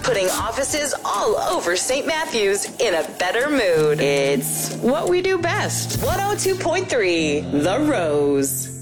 putting offices all over St. Matthews in a better mood. It's what we do best. 102.3 The Rose.